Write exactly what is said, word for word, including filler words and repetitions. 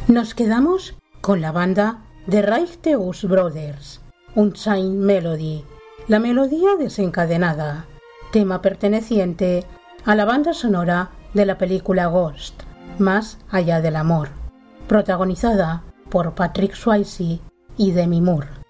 Nos quedamos con la banda The Righteous Brothers, Unchained Melody, la melodía desencadenada, tema perteneciente a la banda sonora de la película Ghost, Más allá del amor, protagonizada por Patrick Swayze y Demi Moore.